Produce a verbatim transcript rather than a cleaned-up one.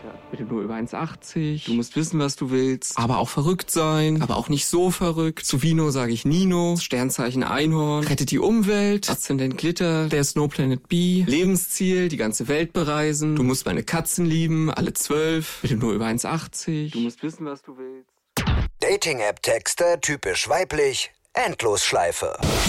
Bitte nur über eins achtzig. Du musst wissen, was du willst. Aber auch verrückt sein. Aber auch nicht so verrückt. Zu Vino sage ich Nino. Sternzeichen Einhorn. Rettet die Umwelt. Aszendent Glitter. Der Snow Planet B. Lebensziel. Die ganze Welt bereisen. Du musst meine Katzen lieben. Alle zwölf. Bitte nur über eins achtzig. Du musst wissen, was du willst. Dating-App-Texte typisch weiblich. Endlosschleife.